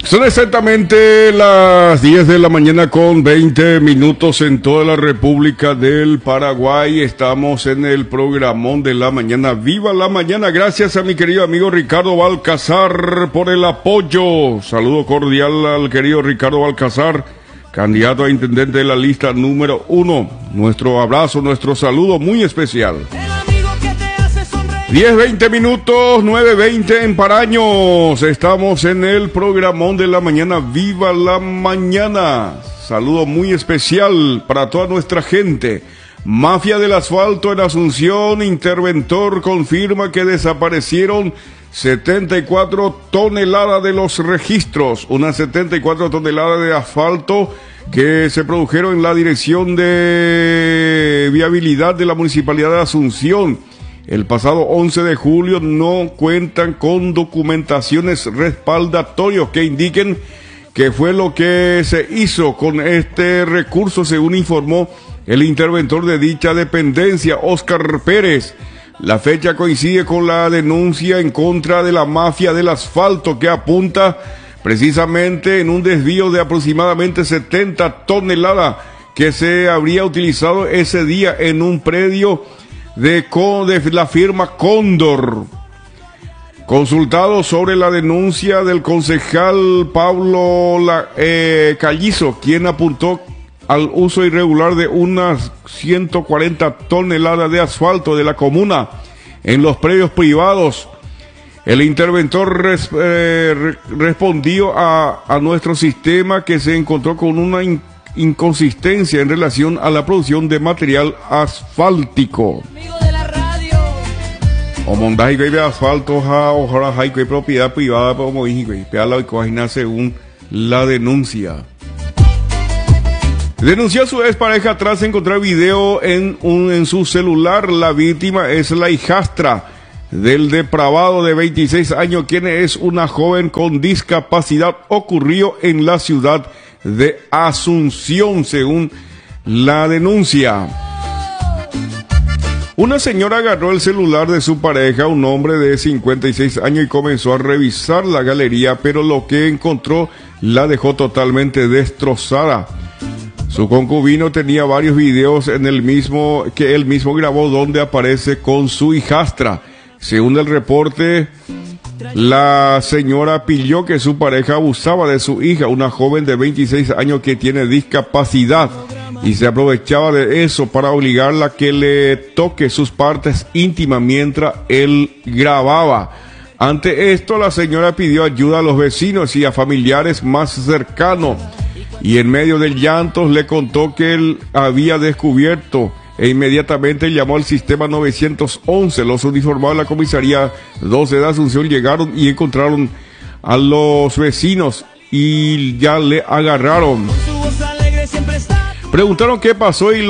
Son exactamente las 10 de la mañana con 20 minutos en toda la República del Paraguay. Estamos en el programón de la mañana. ¡Viva la mañana! Gracias a mi querido amigo Ricardo Balcazar por el apoyo. Saludo cordial al querido Ricardo Balcazar, candidato a intendente de la lista número 1. Nuestro abrazo, nuestro saludo muy especial. 10:20 minutos, 9:20 en Paraños. Estamos en el programón de la mañana. ¡Viva la mañana! Saludo muy especial para toda nuestra gente. Mafia del asfalto en Asunción. Interventor confirma que desaparecieron 74 toneladas de los registros. Unas 74 toneladas de asfalto que se produjeron en la Dirección de Viabilidad de la Municipalidad de Asunción. El pasado 11 de julio no cuentan con documentaciones respaldatorios que indiquen qué fue lo que se hizo con este recurso, según informó el interventor de dicha dependencia, Óscar Pérez. La fecha coincide con la denuncia en contra de la mafia del asfalto, que apunta precisamente en un desvío de aproximadamente 70 toneladas que se habría utilizado ese día en un predio de la firma Cóndor. Consultado sobre la denuncia del concejal Pablo Callizo, quien apuntó al uso irregular de unas 140 toneladas de asfalto de la comuna en los predios privados, el interventor respondió a nuestro sistema que se encontró con una inconsistencia en relación a la producción de material asfáltico. O montaje de asfalto, ojalá hay propiedad privada, como dije, según la denuncia. Denunció a su expareja tras encontrar video en su celular. La víctima es la hijastra del depravado de 26 años, quien es una joven con discapacidad. Ocurrió en la ciudad de Asunción, según la denuncia. Una señora agarró el celular de su pareja, un hombre de 56 años, y comenzó a revisar la galería, pero lo que encontró la dejó totalmente destrozada. Su concubino tenía varios videos en el mismo que él mismo grabó, donde aparece con su hijastra. Según el reporte, la señora pilló que su pareja abusaba de su hija, una joven de 26 años que tiene discapacidad, y se aprovechaba de eso para obligarla a que le toque sus partes íntimas mientras él grababa. Ante esto, la señora pidió ayuda a los vecinos y a familiares más cercanos, y en medio del llanto le contó que él había descubierto, e inmediatamente llamó al sistema 911. Los uniformados de la comisaría 12 de Asunción llegaron y encontraron a los vecinos y ya le agarraron. Preguntaron qué pasó y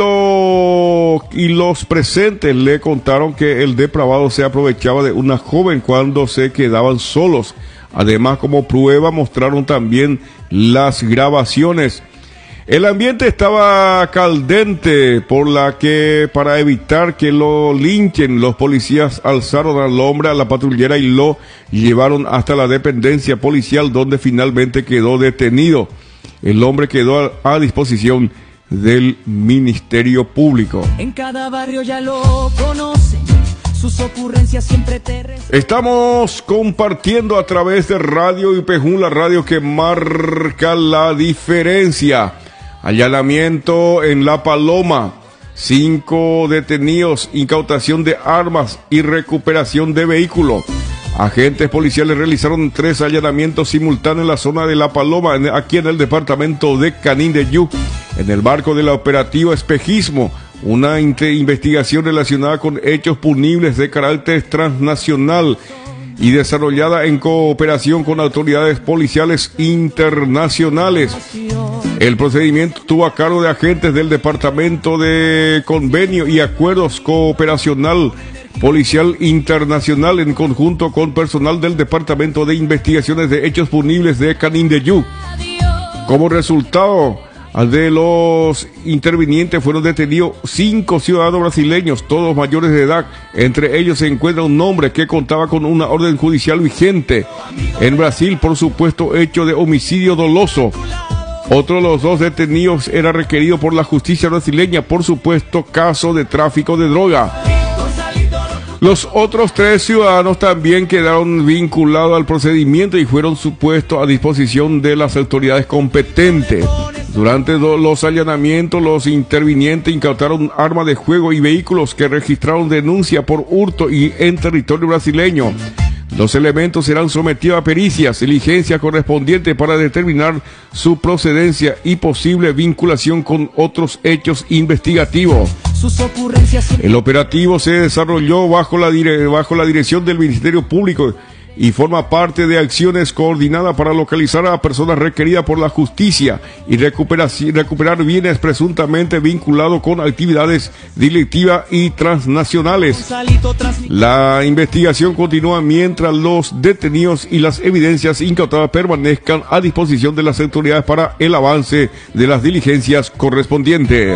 los presentes le contaron que el depravado se aprovechaba de una joven cuando se quedaban solos. Además, como prueba, mostraron también las grabaciones. El ambiente estaba caldente, para evitar que lo linchen, los policías alzaron al hombre a la patrullera y lo llevaron hasta la dependencia policial, donde finalmente quedó detenido. El hombre quedó a disposición del Ministerio Público. En cada barrio ya lo conocen, sus ocurrencias siempre te... Estamos compartiendo a través de Radio Ipejún, la radio que marca la diferencia. Allanamiento en La Paloma, 5 detenidos, incautación de armas y recuperación de vehículo. Agentes policiales realizaron 3 allanamientos simultáneos en la zona de La Paloma, aquí en el departamento de Canindeyú, en el marco de la operativa Espejismo, una investigación relacionada con hechos punibles de carácter transnacional y desarrollada en cooperación con autoridades policiales internacionales. El procedimiento estuvo a cargo de agentes del Departamento de Convenio y Acuerdos Cooperacional Policial Internacional, en conjunto con personal del Departamento de Investigaciones de Hechos Punibles de Canindeyú. Como resultado, De los intervinientes fueron detenidos 5 ciudadanos brasileños, todos mayores de edad. Entre ellos se encuentra un hombre que contaba con una orden judicial vigente en Brasil por supuesto hecho de homicidio doloso. Otro de los 2 detenidos era requerido por la justicia brasileña por supuesto caso de tráfico de droga. Los otros 3 ciudadanos también quedaron vinculados al procedimiento y fueron supuestos a disposición de las autoridades competentes. Durante los allanamientos, los intervinientes incautaron armas de fuego y vehículos que registraron denuncia por hurto y en territorio brasileño. Los elementos serán sometidos a pericias, diligencias correspondientes para determinar su procedencia y posible vinculación con otros hechos investigativos. El operativo se desarrolló bajo la dirección del Ministerio Público y forma parte de acciones coordinadas para localizar a personas requeridas por la justicia y recuperar bienes presuntamente vinculados con actividades delictivas y transnacionales. La investigación continúa mientras los detenidos y las evidencias incautadas permanezcan a disposición de las autoridades para el avance de las diligencias correspondientes.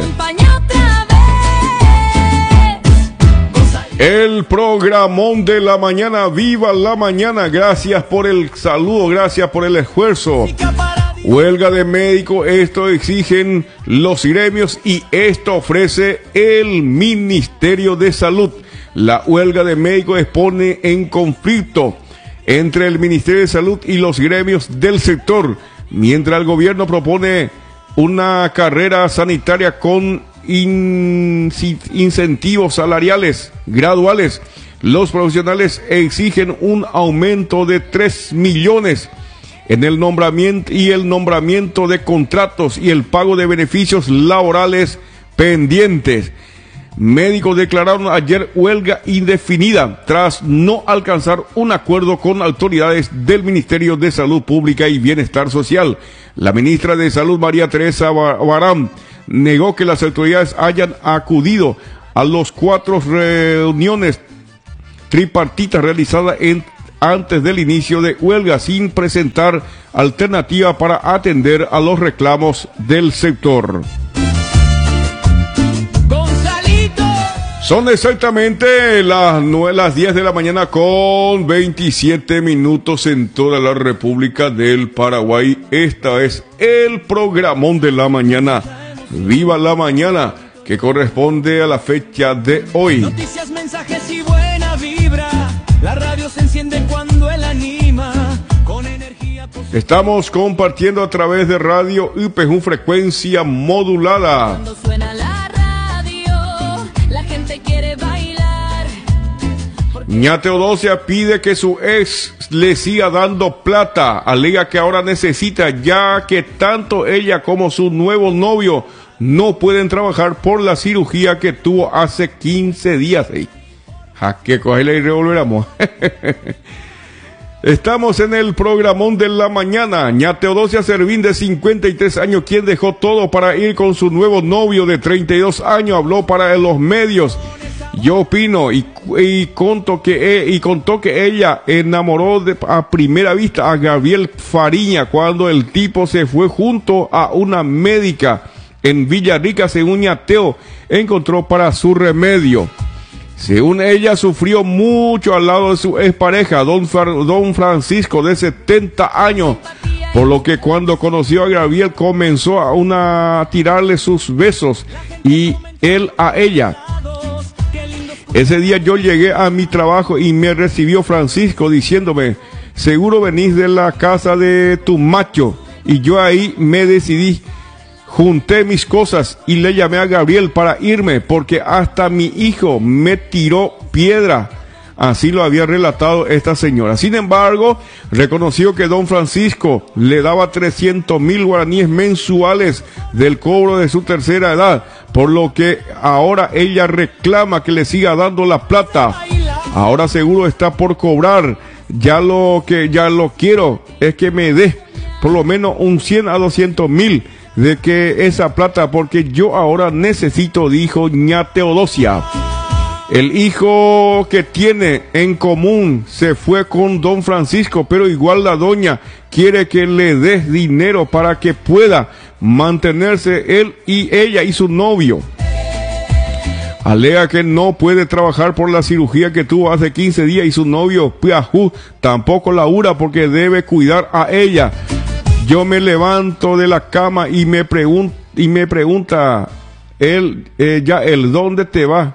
El programón de la mañana, viva la mañana, gracias por el saludo, gracias por el esfuerzo. Huelga de médicos, esto exigen los gremios y esto ofrece el Ministerio de Salud. La huelga de médicos expone en conflicto entre el Ministerio de Salud y los gremios del sector, mientras el gobierno propone una carrera sanitaria con incentivos salariales graduales. Los profesionales exigen un aumento de 3 millones en el nombramiento de contratos y el pago de beneficios laborales pendientes. Médicos declararon ayer huelga indefinida tras no alcanzar un acuerdo con autoridades del Ministerio de Salud Pública y Bienestar Social. La ministra de Salud, María Teresa Barán, negó que las autoridades hayan acudido a los 4 reuniones tripartitas realizadas antes del inicio de huelga sin presentar alternativa para atender a los reclamos del sector. Son exactamente las 10 de la mañana con 27 minutos en toda la República del Paraguay. Esta es el programón de la mañana. Viva la mañana, que corresponde a la fecha de hoy. Noticias, mensajes y buena vibra. La radio se enciende cuando él anima. Con energía positiva. Estamos compartiendo a través de Radio UPJ frecuencia modulada. Cuando suena la radio, la gente quiere bailar. Ña Teodosia pide que su ex le siga dando plata. Alega que ahora necesita, ya que tanto ella como su nuevo novio no pueden trabajar por la cirugía que tuvo hace 15 días. Que cogerla y revolveramos. Estamos en el programón de la mañana. Ña Teodosia Servín, de 53 años, quien dejó todo para ir con su nuevo novio de 32 años, habló para los medios. Yo opino y contó que ella enamoró a primera vista a Gabriel Fariña cuando el tipo se fue junto a una médica en Villarrica. Según Ña Teo, encontró para su remedio. Según ella, sufrió mucho al lado de su expareja, don Francisco, de 70 años, por lo que cuando conoció a Gabriel comenzó a tirarle sus besos y él a ella. Ese día yo llegué a mi trabajo y me recibió Francisco diciéndome: seguro venís de la casa de tu macho. Y yo ahí me decidí, junté mis cosas y le llamé a Gabriel para irme, porque hasta mi hijo me tiró piedra. Así lo había relatado esta señora. Sin embargo, reconoció que don Francisco le daba 300,000 guaraníes mensuales del cobro de su tercera edad, por lo que ahora ella reclama que le siga dando la plata. Ahora seguro está por cobrar. Ya lo quiero es que me dé por lo menos un 100 a 200,000 de que esa plata, porque yo ahora necesito, dijo Ña Teodosia. El hijo que tiene en común se fue con don Francisco, pero igual la doña quiere que le des dinero para que pueda mantenerse él y ella y su novio. Alega que no puede trabajar por la cirugía que tuvo hace 15 días y su novio Piajú tampoco labura porque debe cuidar a ella. Yo me levanto de la cama y me pregunta él, ¿dónde te vas?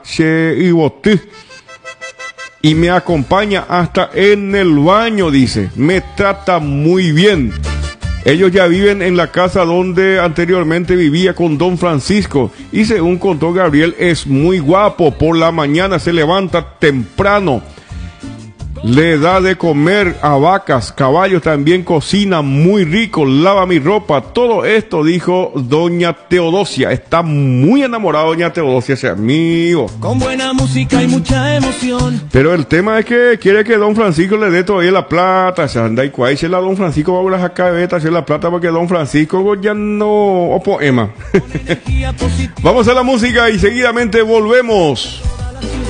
Y me acompaña hasta en el baño, dice. Me trata muy bien. Ellos ya viven en la casa donde anteriormente vivía con don Francisco. Y según contó Gabriel, es muy guapo. Por la mañana se levanta temprano. Le da de comer a vacas, caballos, también cocina muy rico, lava mi ropa. Todo esto dijo doña Teodosia. Está muy enamorada doña Teodosia, ese amigo. Con buena música y mucha emoción. Pero el tema es que quiere que don Francisco le dé todavía la plata. Se anda y cuál se la don Francisco va a sacar de hacer la plata porque don Francisco ya no opo Emma. Vamos a la música y seguidamente volvemos.